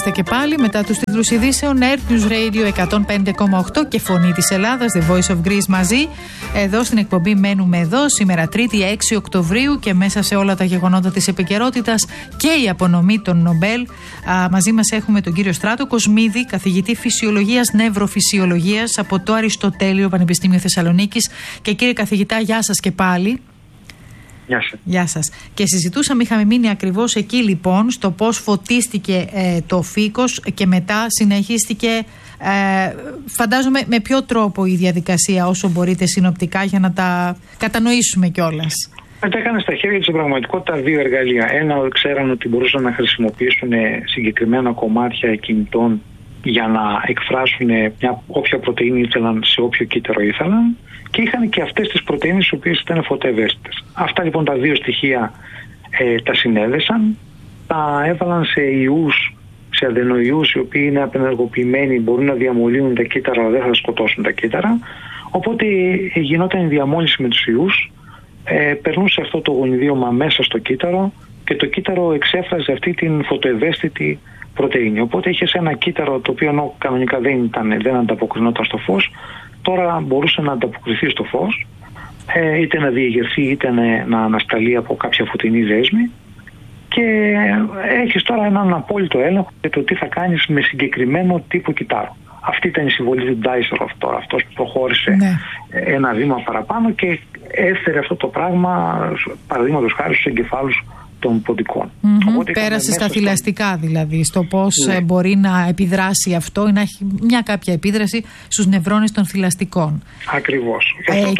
Είμαστε και πάλι μετά τους τίτλους ειδήσεων. Earth News Radio 105,8 και Φωνή της Ελλάδας, The Voice of Greece μαζί. Εδώ στην εκπομπή μένουμε εδώ σήμερα Τρίτη 6 Οκτωβρίου και μέσα σε όλα τα γεγονότα της επικαιρότητας και η απονομή των Νομπέλ. Μαζί μας έχουμε τον κύριο Στράτο Κοσμίδη, καθηγητή Φυσιολογίας Νευροφυσιολογίας από το Αριστοτέλειο Πανεπιστήμιο Θεσσαλονίκης. Και κύριε καθηγητά, γεια σας και πάλι. Γεια σας. Γεια σας. Και είχαμε μείνει ακριβώς εκεί λοιπόν, στο πώς φωτίστηκε το φύκος και μετά συνεχίστηκε, φαντάζομαι με ποιο τρόπο η διαδικασία, όσο μπορείτε συνοπτικά για να τα κατανοήσουμε κιόλας. Μετά έκαναν στα χέρια της πραγματικότητα δύο εργαλεία. Ένα, ξέραν ότι μπορούσαν να χρησιμοποιήσουν συγκεκριμένα κομμάτια κινητών για να εκφράσουν όποια πρωτεΐνη ήθελαν σε όποιο κύτταρο ήθελαν, και είχαν και αυτές τις πρωτεΐνες οι οποίες ήταν φωτοευαίσθητες. Αυτά λοιπόν τα δύο στοιχεία τα συνέδεσαν, τα έβαλαν σε ιούς, σε αδενοϊούς οι οποίοι είναι απενεργοποιημένοι, μπορούν να διαμολύνουν τα κύτταρα αλλά δεν θα σκοτώσουν τα κύτταρα, οπότε γινόταν η διαμόλυνση με τους ιούς, περνούσε αυτό το γονιδίωμα μέσα στο κύτταρο και το κύτταρο εξέφραζε αυτή την φωτοευαίσθητη πρωτεΐνη. Οπότε είχες ένα κύτταρο το οποίο κανονικά δεν ανταποκρινόταν στο φως, τώρα μπορούσε να ανταποκριθεί στο φως, είτε να διεγερθεί είτε να ανασταλεί από κάποια φωτεινή δέσμη, και έχεις τώρα έναν απόλυτο έλεγχο για το τι θα κάνεις με συγκεκριμένο τύπο κυτάρου. Αυτή ήταν η συμβολή του Ντάισεροφ τώρα, αυτός που προχώρησε ένα βήμα παραπάνω και έφερε αυτό το πράγμα, παραδείγματος χάρη, στους εγκεφάλους των ποντικών. Πέρασε στα θηλαστικά δηλαδή, στο πώς μπορεί να επιδράσει αυτό ή να έχει μια κάποια επίδραση στους νευρώνες των θηλαστικών. Ακριβώς.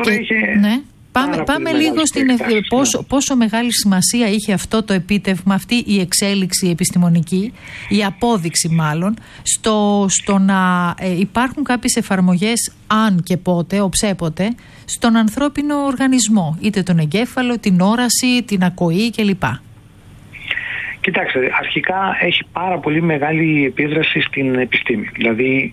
Πάμε λίγο στην πόσο μεγάλη σημασία είχε αυτό το επίτευγμα, αυτή η εξέλιξη επιστημονική, η απόδειξη μάλλον, στο να υπάρχουν κάποιες εφαρμογές, αν και πότε, οψέποτε, στον ανθρώπινο οργανισμό, είτε τον εγκέφαλο, την όραση, την ακοή κλπ. Κοιτάξτε, αρχικά έχει πάρα πολύ μεγάλη επίδραση στην επιστήμη. Δηλαδή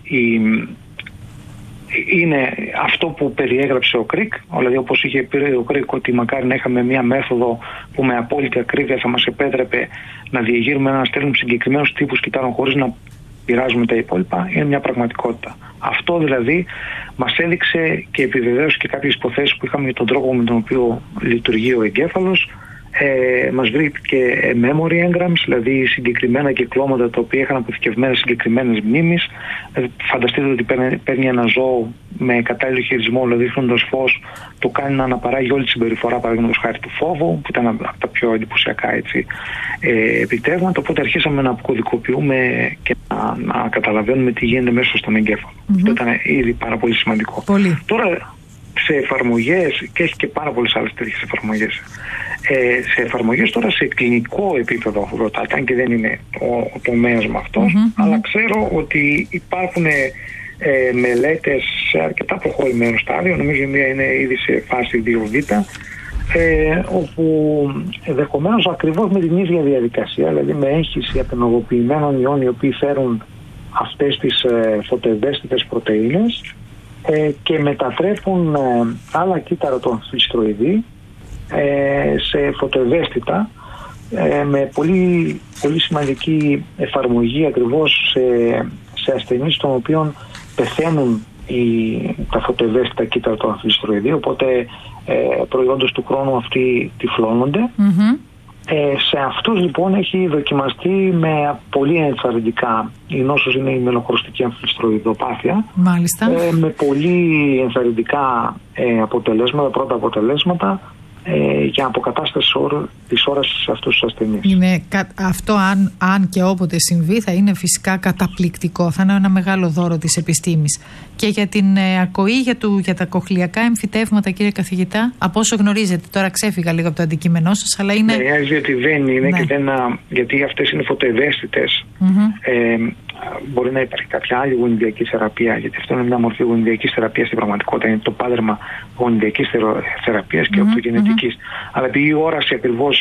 είναι αυτό που περιέγραψε ο Κρικ, δηλαδή όπως είχε πει ο Κρικ ότι μακάρι να είχαμε μια μέθοδο που με απόλυτη ακρίβεια θα μας επέτρεπε να διεγείρουμε, να στέλνουμε συγκεκριμένους τύπους κυτάρων χωρίς να πειράζουμε τα υπόλοιπα, είναι μια πραγματικότητα. Αυτό δηλαδή μας έδειξε και επιβεβαίωσε και κάποιες υποθέσεις που είχαμε για τον τρόπο με τον οποίο λειτουργεί ο εγκέφαλος. Μας βρήκε memory engrams, δηλαδή συγκεκριμένα κυκλώματα τα οποία είχαν αποθηκευμένες συγκεκριμένες μνήμεις. Φανταστείτε ότι παίρνει ένα ζώο με κατάλληλο χειρισμό, δηλαδή δείχνοντας φως, το κάνει να αναπαράγει όλη τη συμπεριφορά, παραδείγματος χάρη του φόβου, που ήταν από τα πιο εντυπωσιακά επιτεύγματα. Οπότε αρχίσαμε να αποκωδικοποιούμε και να καταλαβαίνουμε τι γίνεται μέσα στον εγκέφαλο. Αυτό ήταν ήδη πάρα πολύ σημαντικό. Τώρα σε εφαρμογές, και έχει και πάρα πολλές άλλες τέτοιες εφαρμογές, σε εφαρμογές τώρα σε κλινικό επίπεδο ρωτάτε, αν και δεν είναι ο τομέας με αυτός, αλλά ξέρω ότι υπάρχουν μελέτες σε αρκετά προχωρημένο στάδιο, νομίζω η μία είναι ήδη σε φάση 2β, όπου ενδεχομένως ακριβώς με την ίδια διαδικασία, δηλαδή με έγχυση απενεργοποιημένων ιών οι οποίοι φέρουν αυτές τις φωτοευαίσθητες πρωτεΐνες και μετατρέπουν άλλα κύτταρα των φυστροειδή σε φωτοευαίσθητα, με πολύ, πολύ σημαντική εφαρμογή ακριβώς σε ασθενείς των οποίων πεθαίνουν τα φωτοευαίσθητα κύτταρα των φυστροειδή, οπότε προϊόντος του χρόνου αυτοί τυφλώνονται. Σε αυτούς λοιπόν έχει δοκιμαστεί με πολύ ενθαρρυντικά, η νόσος είναι η μελοχρωστική αμφιστροειδοπάθεια, με πολύ ενθαρρυντικά πρώτα αποτελέσματα για αποκατάσταση της όρασης σε αυτούς τους ασθενείς. Αυτό αν και όποτε συμβεί θα είναι φυσικά καταπληκτικό, θα είναι ένα μεγάλο δώρο της επιστήμης. Και για την ακοή, για τα κοχλιακά εμφυτεύματα, κύριε καθηγητά, από όσο γνωρίζετε, τώρα ξέφυγα λίγο από το αντικείμενό σας, αλλά είναι... γιατί δεν είναι και γιατί αυτές είναι φωτοευαίσθητες. Μπορεί να υπάρχει κάποια άλλη γονιδιακή θεραπεία, γιατί αυτό είναι μια μορφή γονιδιακής θεραπείας στην πραγματικότητα, είναι το πάδερμα γονιδιακής θεραπείας και οπτογενετικής. Αλλά επειδή η όραση ακριβώς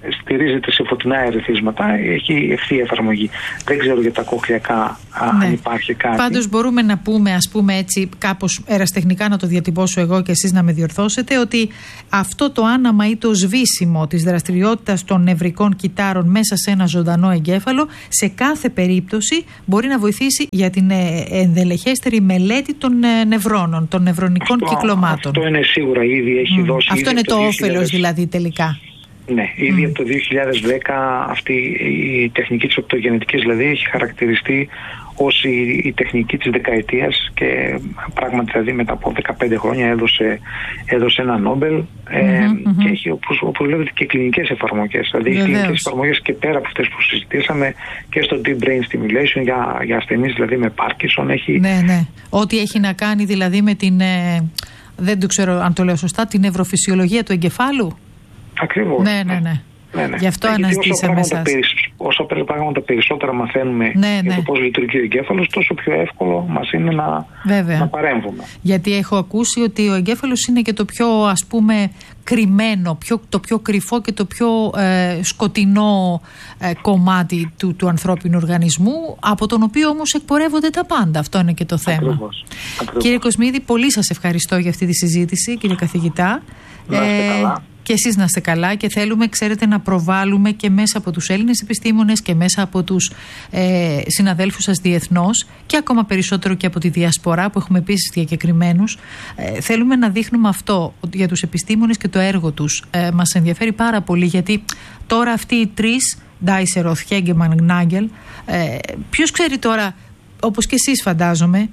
στηρίζεται σε φωτεινά ερεθίσματα, έχει ευθεία εφαρμογή. Δεν ξέρω για τα κοχλιακά αν υπάρχει κάτι. Πάντως μπορούμε να πούμε, ας πούμε έτσι, κάπως ερασιτεχνικά να το διατυπώσω εγώ και εσείς να με διορθώσετε, ότι αυτό το άναμα ή το σβήσιμο της δραστηριότητας των νευρικών κυττάρων μέσα σε ένα ζωντανό εγκέφαλο, σε κάθε περίπτωση μπορεί να βοηθήσει για την ενδελεχέστερη μελέτη των νευρώνων, των νευρονικών κυκλωμάτων. Αυτό είναι σίγουρα, ήδη έχει δώσει. Αυτό είναι το όφελος δηλαδή τελικά. Ναι, ήδη από το 2010 αυτή η τεχνική της οπτογενετικής δηλαδή έχει χαρακτηριστεί ως η τεχνική της δεκαετίας και πράγματι δηλαδή μετά από 15 χρόνια έδωσε ένα Νόμπελ και έχει όπως βλέπετε και κλινικές εφαρμογές. Δηλαδή έχει κλινικές εφαρμογές και πέρα από αυτές που συζητήσαμε και στο Deep Brain Stimulation για ασθενείς δηλαδή με Πάρκινσον. Ναι. Ό,τι έχει να κάνει δηλαδή με την, δεν το ξέρω αν το λέω σωστά, την νευροφυσιολογία του εγκεφάλου. Ακριβώς. Ναι. Γι' αυτό αναζητήσαμε εσάς. Όσο πράγματα περισσότερα μαθαίνουμε για το πώς λειτουργεί ο εγκέφαλος, τόσο πιο εύκολο μας είναι να παρέμβουμε. Γιατί έχω ακούσει ότι ο εγκέφαλος είναι και το πιο, ας πούμε, κρυμμένο, το πιο κρυφό και το πιο σκοτεινό κομμάτι του ανθρώπινου οργανισμού, από τον οποίο όμως εκπορεύονται τα πάντα. Αυτό είναι και το θέμα. Ακριβώς. Κύριε Κοσμίδη, πολύ σας ευχαριστώ για αυτή τη συζήτηση, κύριε καθηγητά. Να είστε καλά. Και εσείς να είστε καλά, και θέλουμε, ξέρετε, να προβάλλουμε και μέσα από τους Έλληνες επιστήμονες και μέσα από τους συναδέλφους σας διεθνώς και ακόμα περισσότερο και από τη διασπορά που έχουμε επίσης διακεκριμένους. Θέλουμε να δείχνουμε αυτό για τους επιστήμονες και το έργο τους. Μας ενδιαφέρει πάρα πολύ, γιατί τώρα αυτοί οι τρεις, Ντάισεροθ, Χέγκεμαν, Γνάγκελ, ποιος ξέρει τώρα, όπως και εσείς φαντάζομαι,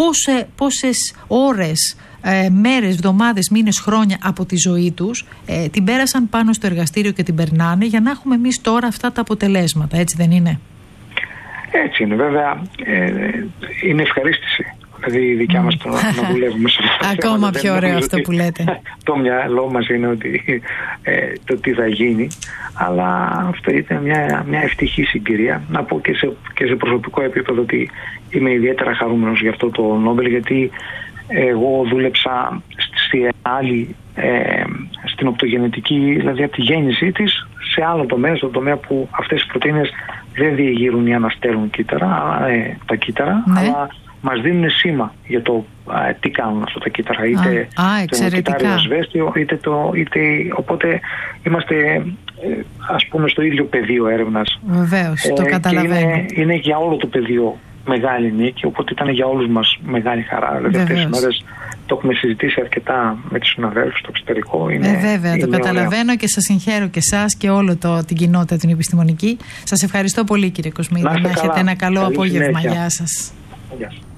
πόσες ώρες, μέρες, εβδομάδες, μήνες, χρόνια από τη ζωή τους την πέρασαν πάνω στο εργαστήριο και την περνάνε για να έχουμε εμείς τώρα αυτά τα αποτελέσματα, έτσι δεν είναι? Έτσι είναι, βέβαια. Είναι ευχαρίστηση. Δηλαδή η δικιά μας να δουλεύουμε σε αυτά. Ακόμα πιο ωραίο αυτό που λέτε. Το μυαλό μας είναι ότι το τι θα γίνει, αλλά αυτό ήταν μια ευτυχή συγκυρία. Να πω και σε προσωπικό επίπεδο ότι είμαι ιδιαίτερα χαρούμενος για αυτό το Νόμπελ, γιατί εγώ δούλεψα στην οπτογενετική, δηλαδή από τη γέννησή της, σε άλλο τομέα, στον τομέα που αυτές οι πρωτεΐνες δεν διεγείρουν ή αναστέλνουν τα κύτταρα, αλλά μας δίνουν σήμα για το τι κάνουν αυτά τα κύτταρα. Είτε το κυτάριο ασβέστιο, οπότε είμαστε ας πούμε στο ίδιο πεδίο έρευνας. Βεβαίως, το καταλαβαίνω. Είναι για όλο το πεδίο μεγάλη νίκη, οπότε ήταν για όλους μας μεγάλη χαρά. Δηλαδή αυτές τις μέρες το έχουμε συζητήσει αρκετά με τους συναδέλφους στο εξωτερικό. Βέβαια, το καταλαβαίνω και σας συγχαίρω και εσάς και όλο την κοινότητα την επιστημονική. Σας ευχαριστώ πολύ, κύριε Κοσμίδη. Να έχετε ένα καλό απόγευμα. Γεια σας. Γεια σας.